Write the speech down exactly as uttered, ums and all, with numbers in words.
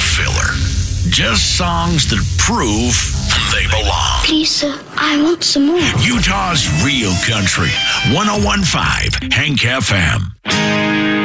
filler. Just songs that prove they belong. Please, sir, I want some more. Utah's real country. one oh one point five Hank F M.